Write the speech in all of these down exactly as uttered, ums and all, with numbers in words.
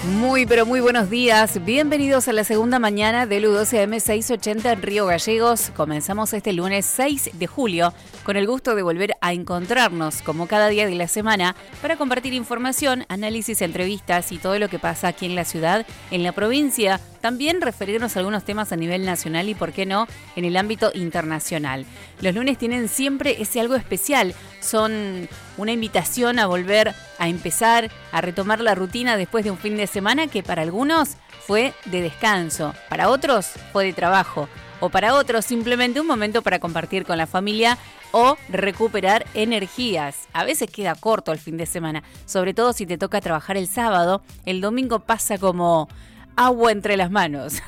Muy, pero muy buenos días. Bienvenidos a la segunda mañana del U doce A M seiscientos ochenta en Río Gallegos. Comenzamos este lunes seis de julio con el gusto de volver a encontrarnos como cada día de la semana para compartir información, análisis, entrevistas y todo lo que pasa aquí en la ciudad, en la provincia. También referirnos a algunos temas a nivel nacional y, por qué no, en el ámbito internacional. Los lunes tienen siempre ese algo especial. Son una invitación a volver a empezar a retomar la rutina después de un fin de semana que para algunos fue de descanso, para otros fue de trabajo o para otros simplemente un momento para compartir con la familia o recuperar energías. A veces queda corto el fin de semana, sobre todo si te toca trabajar el sábado. El domingo pasa como agua entre las manos.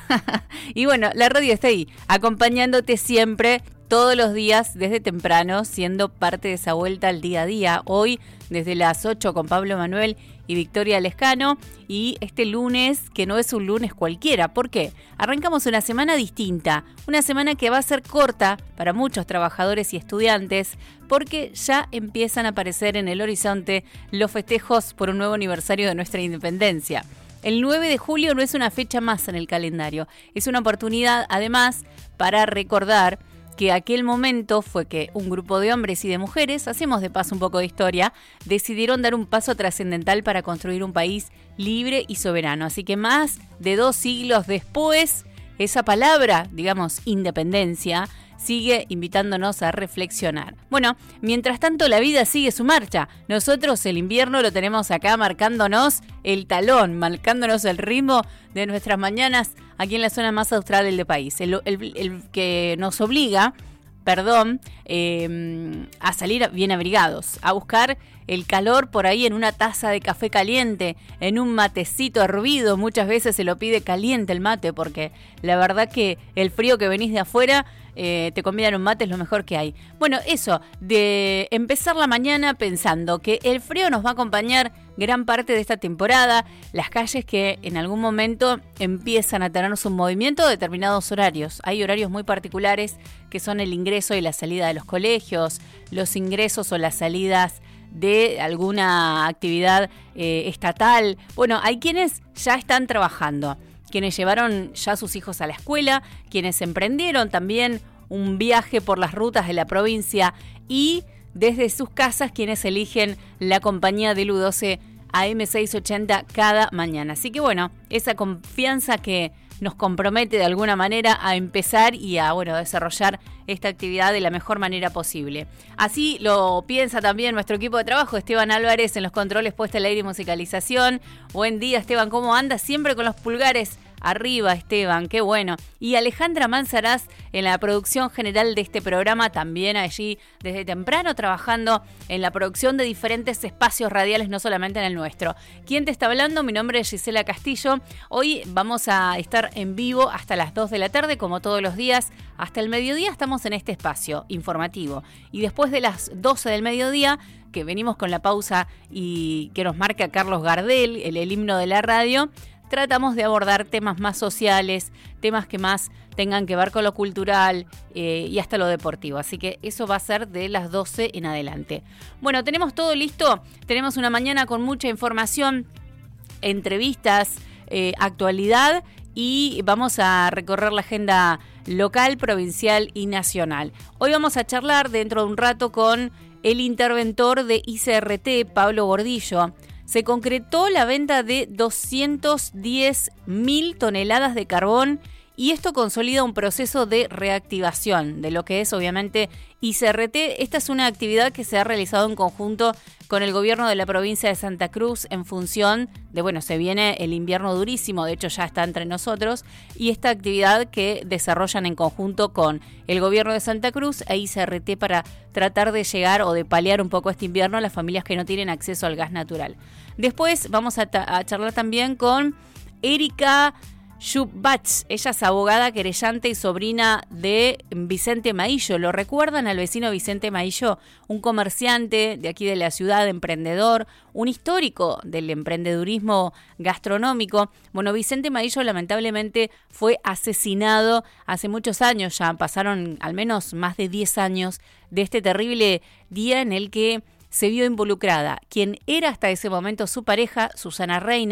Y bueno, la radio está ahí, acompañándote siempre, todos los días, desde temprano, siendo parte de esa vuelta al día a día. Hoy, desde las ocho, con Pablo Manuel y Victoria Lescano. Y este lunes, que no es un lunes cualquiera. ¿Por qué? Arrancamos una semana distinta. Una semana que va a ser corta para muchos trabajadores y estudiantes, porque ya empiezan a aparecer en el horizonte los festejos por un nuevo aniversario de nuestra independencia. El nueve de julio no es una fecha más en el calendario. Es una oportunidad, además, para recordar que aquel momento fue que un grupo de hombres y de mujeres, hacemos de paso un poco de historia, decidieron dar un paso trascendental para construir un país libre y soberano. Así que más de dos siglos después, esa palabra, digamos, independencia, sigue invitándonos a reflexionar. Bueno, mientras tanto la vida sigue su marcha. Nosotros el invierno lo tenemos acá marcándonos el talón, marcándonos el ritmo de nuestras mañanas aquí en la zona más austral del país. El, el, el que nos obliga, perdón, eh, a salir bien abrigados, a buscar el calor por ahí en una taza de café caliente, en un matecito hervido. Muchas veces se lo pide caliente el mate porque la verdad que el frío que venís de afuera, Eh, te convidan un mate, es lo mejor que hay. Bueno, eso, de empezar la mañana pensando que el frío nos va a acompañar gran parte de esta temporada, las calles que en algún momento empiezan a tener su movimiento a determinados horarios. Hay horarios muy particulares que son el ingreso y la salida de los colegios, los ingresos o las salidas de alguna actividad eh, estatal. Bueno, hay quienes ya están trabajando, quienes llevaron ya a sus hijos a la escuela, quienes emprendieron también un viaje por las rutas de la provincia y desde sus casas quienes eligen la compañía del U doce A M seiscientos ochenta cada mañana. Así que bueno, esa confianza que nos compromete de alguna manera a empezar y a bueno, desarrollar esta actividad de la mejor manera posible. Así lo piensa también nuestro equipo de trabajo, Esteban Álvarez en los controles puesta al aire y musicalización. Buen día, Esteban, ¿cómo andas? Siempre con los pulgares arriba, Esteban, qué bueno. Y Alejandra Manzarás en la producción general de este programa, también allí desde temprano trabajando en la producción de diferentes espacios radiales, no solamente en el nuestro. ¿Quién te está hablando? Mi nombre es Gisela Castillo. Hoy vamos a estar en vivo hasta las dos de la tarde, como todos los días. Hasta el mediodía estamos en este espacio informativo. Y después de las doce del mediodía, que venimos con la pausa y que nos marca Carlos Gardel, el, el himno de la radio, tratamos de abordar temas más sociales, temas que más tengan que ver con lo cultural eh, y hasta lo deportivo. Así que eso va a ser de las doce en adelante. Bueno, tenemos todo listo. Tenemos una mañana con mucha información, entrevistas, eh, actualidad y vamos a recorrer la agenda local, provincial y nacional. Hoy vamos a charlar dentro de un rato con el interventor de I C R T, Pablo Gordillo. Se concretó la venta de doscientas diez mil toneladas de carbón y esto consolida un proceso de reactivación de lo que es obviamente I C R T. Esta es una actividad que se ha realizado en conjunto con el gobierno de la provincia de Santa Cruz en función de, bueno, se viene el invierno durísimo, de hecho ya está entre nosotros, y esta actividad que desarrollan en conjunto con el gobierno de Santa Cruz e I C R T para tratar de llegar o de paliar un poco este invierno a las familias que no tienen acceso al gas natural. Después vamos a, ta- a charlar también con Erika Schubach. Ella es abogada, querellante y sobrina de Vicente Maillo. ¿Lo recuerdan al vecino Vicente Maillo? Un comerciante de aquí de la ciudad, emprendedor, un histórico del emprendedurismo gastronómico. Bueno, Vicente Maillo lamentablemente fue asesinado hace muchos años, ya pasaron al menos más de diez años de este terrible día en el que se vio involucrada quien era hasta ese momento su pareja, Susana Reina,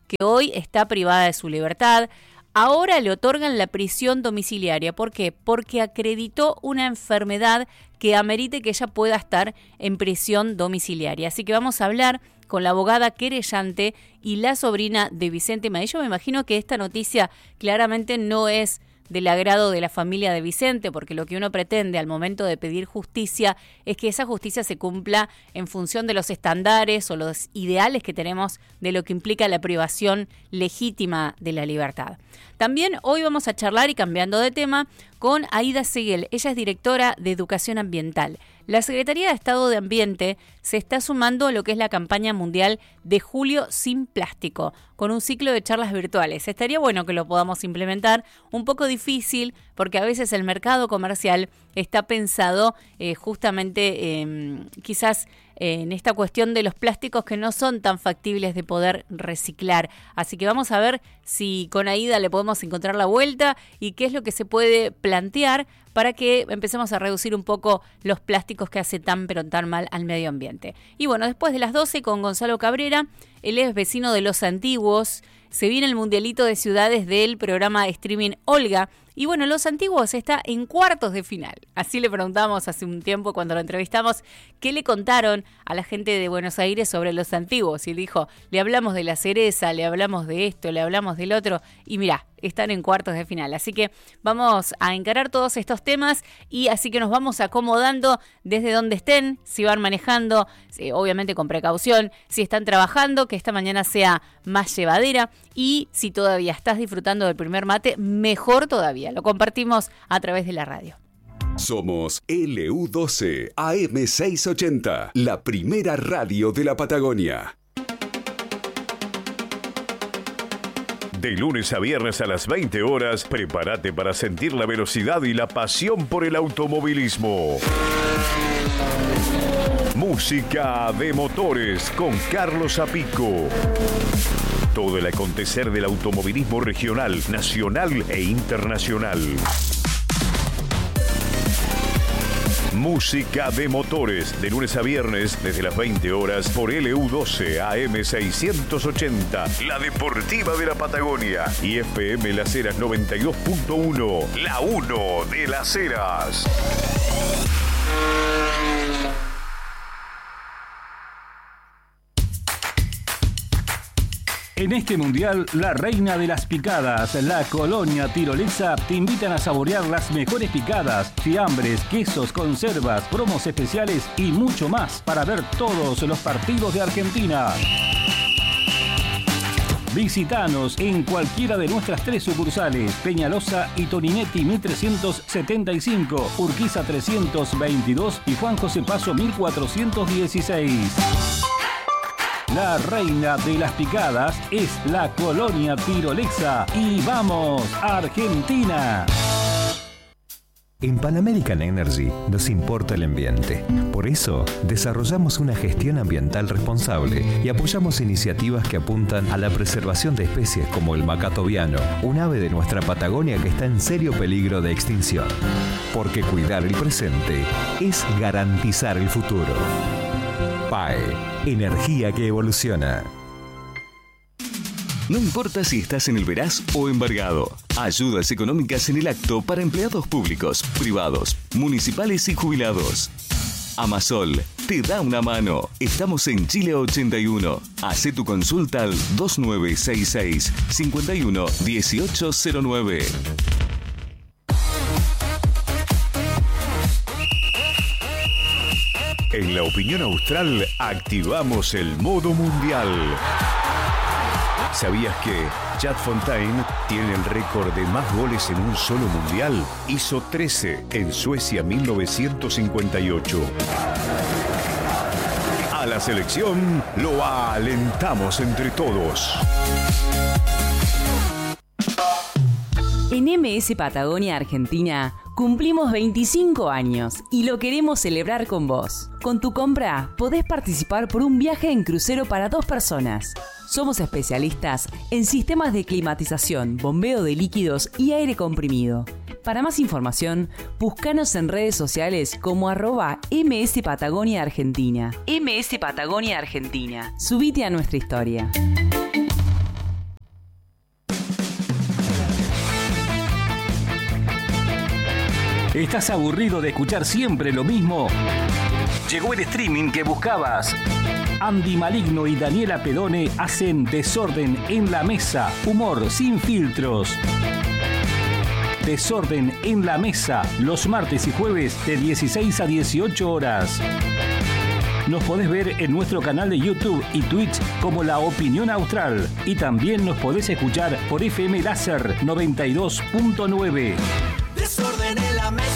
que hoy está privada de su libertad. Ahora le otorgan la prisión domiciliaria. ¿Por qué? Porque acreditó una enfermedad que amerite que ella pueda estar en prisión domiciliaria. Así que vamos a hablar con la abogada querellante y la sobrina de Vicente Madillo. Me imagino que esta noticia claramente no es del agrado de la familia de Vicente, porque lo que uno pretende al momento de pedir justicia es que esa justicia se cumpla en función de los estándares o los ideales que tenemos de lo que implica la privación legítima de la libertad. También hoy vamos a charlar, y cambiando de tema, con Aida Seguel. Ella es directora de Educación Ambiental. La Secretaría de Estado de Ambiente se está sumando a lo que es la campaña mundial de Julio sin Plástico, con un ciclo de charlas virtuales. Estaría bueno que lo podamos implementar, un poco difícil, porque a veces el mercado comercial está pensado eh, justamente eh, quizás eh, en esta cuestión de los plásticos que no son tan factibles de poder reciclar. Así que vamos a ver si con Aida le podemos encontrar la vuelta y qué es lo que se puede plantear para que empecemos a reducir un poco los plásticos que hace tan pero tan mal al medio ambiente. Y bueno, después de las doce con Gonzalo Cabrera, él es vecino de Los Antiguos, se viene el mundialito de ciudades del programa streaming Olga. Y bueno, Los Antiguos está en cuartos de final. Así le preguntamos hace un tiempo cuando lo entrevistamos qué le contaron a la gente de Buenos Aires sobre Los Antiguos. Y él dijo, le hablamos de la cereza, le hablamos de esto, le hablamos del otro. Y mirá, están en cuartos de final. Así que vamos a encarar todos estos temas y así que nos vamos acomodando desde donde estén, si van manejando, obviamente con precaución, si están trabajando, que esta mañana sea más llevadera, y si todavía estás disfrutando del primer mate, mejor todavía. Lo compartimos a través de la radio. Somos L U doce A M seiscientos ochenta, la primera radio de la Patagonia. De lunes a viernes a las veinte horas, prepárate para sentir la velocidad y la pasión por el automovilismo. Música de motores con Carlos Apico. Todo el acontecer del automovilismo regional, nacional e internacional. Música de motores, de lunes a viernes, desde las veinte horas, por L U doce A M seiscientos ochenta, la deportiva de la Patagonia, y F M Las Heras noventa y dos punto uno, la uno de Las Heras. En este mundial, la reina de las picadas, la Colonia Tirolesa, te invitan a saborear las mejores picadas, fiambres, quesos, conservas, promos especiales y mucho más para ver todos los partidos de Argentina. Visítanos en cualquiera de nuestras tres sucursales, Peñalosa y Toninetti mil trescientos setenta y cinco, Urquiza trescientos veintidós y Juan José Paso mil cuatrocientos dieciséis. La reina de las picadas es la Colonia Tirolesa. ¡Y vamos, Argentina! En Pan American Energy nos importa el ambiente. Por eso, desarrollamos una gestión ambiental responsable y apoyamos iniciativas que apuntan a la preservación de especies como el macaco viano, un ave de nuestra Patagonia que está en serio peligro de extinción. Porque cuidar el presente es garantizar el futuro. P A E, energía que evoluciona. No importa si estás en el Veraz o embargado. Ayudas económicas en el acto para empleados públicos, privados, municipales y jubilados. Amasol te da una mano. Estamos en Chile ochenta y uno. Hacé tu consulta al dos nueve seis seis, cinco uno uno ocho cero nueve. En la opinión austral, activamos el modo mundial. ¿Sabías que Chad Fontaine tiene el récord de más goles en un solo mundial? Hizo trece en Suecia mil novecientos cincuenta y ocho. A la selección lo alentamos entre todos. En M S Patagonia Argentina cumplimos veinticinco años y lo queremos celebrar con vos. Con tu compra podés participar por un viaje en crucero para dos personas. Somos especialistas en sistemas de climatización, bombeo de líquidos y aire comprimido. Para más información, búscanos en redes sociales como arroba M S Patagonia Argentina. M S Patagonia Argentina. Subite a nuestra historia. ¿Estás aburrido de escuchar siempre lo mismo? Llegó el streaming que buscabas. Andy Maligno y Daniela Pedone hacen Desorden en la Mesa. Humor sin filtros. Desorden en la Mesa, los martes y jueves de dieciséis a dieciocho horas. Nos podés ver en nuestro canal de YouTube y Twitch como La Opinión Austral. Y también nos podés escuchar por F M Láser noventa y dos punto nueve. Desorden en la Mesa.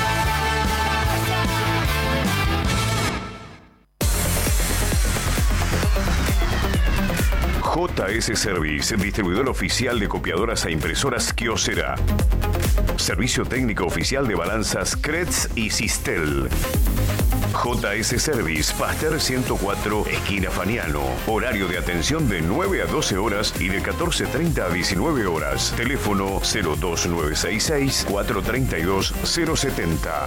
J S Service, distribuidor oficial de copiadoras e impresoras Kyocera. Servicio técnico oficial de balanzas Kretz y Sistel. J S Service, Pasteur ciento cuatro, esquina Faniano. Horario de atención de nueve a doce horas y de catorce treinta a diecinueve horas. Teléfono cero dos nueve seis seis, cuatro tres dos, cero siete cero.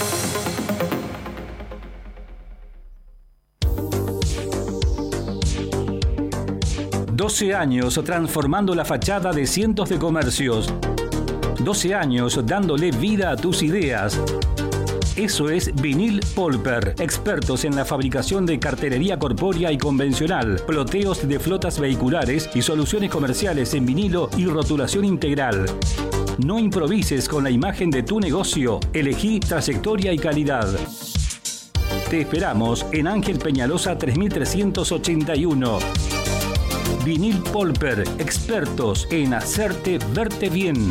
doce años transformando la fachada de cientos de comercios. doce años dándole vida a tus ideas. Eso es Vinil Polper, expertos en la fabricación de cartelería corpórea y convencional, ploteos de flotas vehiculares y soluciones comerciales en vinilo y rotulación integral. No improvises con la imagen de tu negocio, elegí trayectoria y calidad. Te esperamos en Ángel Peñalosa tres mil trescientos ochenta y uno. Vinil Polper, expertos en hacerte verte bien.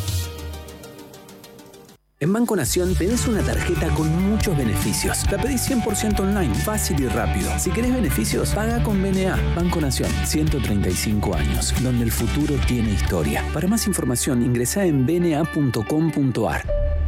En Banco Nación tenés una tarjeta con muchos beneficios. La pedís cien por ciento online, fácil y rápido. Si querés beneficios, paga con B N A. Banco Nación, ciento treinta y cinco años, donde el futuro tiene historia. Para más información, ingresá en b n a punto com punto a r.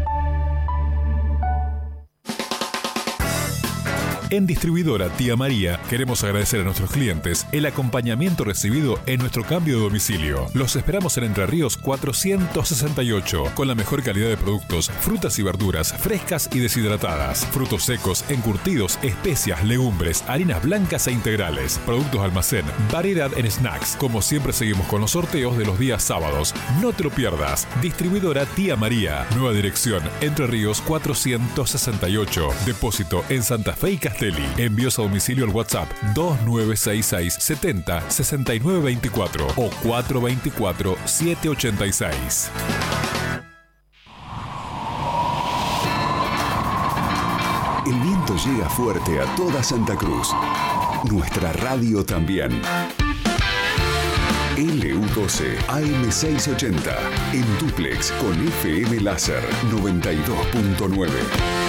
En Distribuidora Tía María queremos agradecer a nuestros clientes el acompañamiento recibido en nuestro cambio de domicilio. Los esperamos en Entre Ríos cuatrocientos sesenta y ocho, con la mejor calidad de productos, frutas y verduras frescas y deshidratadas, frutos secos, encurtidos, especias, legumbres, harinas blancas e integrales, productos almacén, variedad en snacks. Como siempre seguimos con los sorteos de los días sábados. No te lo pierdas. Distribuidora Tía María. Nueva dirección, Entre Ríos cuatrocientos sesenta y ocho. Depósito en Santa Fe y Castelli. Envíos a domicilio al WhatsApp dos nueve seis seis, setenta, sesenta y nueve veinticuatro o cuatro veinticuatro, siete ochenta y seis. El viento llega fuerte a toda Santa Cruz. Nuestra radio también. L U doce A M seiscientos ochenta en duplex con F M Láser noventa y dos punto nueve.